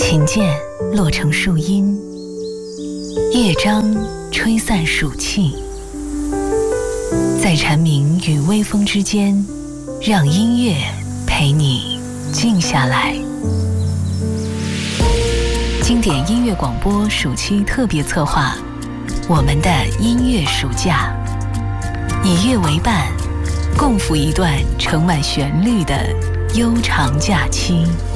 琴键落成树荫，乐章吹散暑气，在蝉鸣与微风之间，让音乐陪你静下来。经典音乐广播暑期特别策划，我们的音乐暑假，以乐为伴，共赴一段盛满旋律的悠长假期。